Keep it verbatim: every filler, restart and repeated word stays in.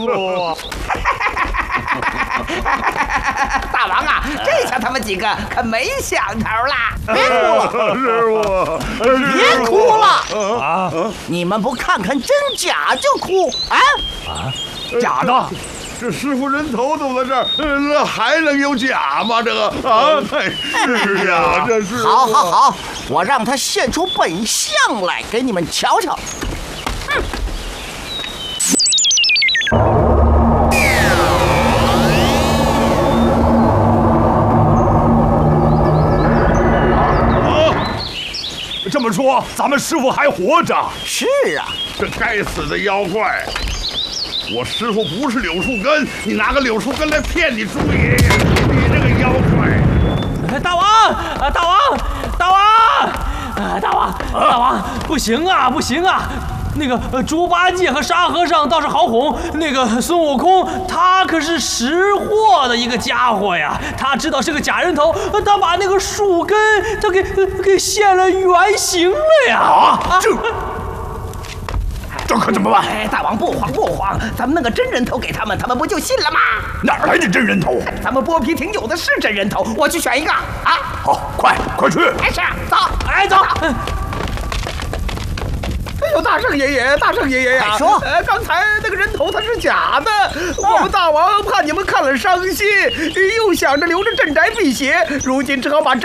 傅。 大王啊，这下他们几个可没想头啦！ 别哭了，师傅， 别哭了啊！你们不看看真假就哭啊？ 啊，假的。这师傅人头都在这儿，那还能有假吗？这个啊，是啊，这是。 好，好，好，我让他现出本相来给你们瞧瞧。嗯。 这么说，咱们师傅还活着？ 是啊， 这该死的妖怪！我师傅不是柳树根，你拿个柳树根来骗你猪爷爷，你这个妖怪！ 大王啊，大王，大王啊，大王，大王，不行啊，不行啊！那个呃，猪八戒和沙和尚倒是好哄，那个孙悟空他可是识货的一个家伙呀，他知道是个假人头，他把那个树根他给给现了原形了呀！ 啊，这这可怎么办？ 哎，大王不慌不慌，咱们弄个真人头给他们，他们不就信了吗？ 哪来的真人头？ 咱们剥皮亭有的是真人头，我去选一个啊！ 好，快快去！ 哎，是，走， 哎，走。 哎呦，大圣爷爷，大圣爷爷呀！ 说， 呃，刚才那个人头它是假的，我们大王怕你们看了伤心，又想着留着镇宅辟邪，如今只好把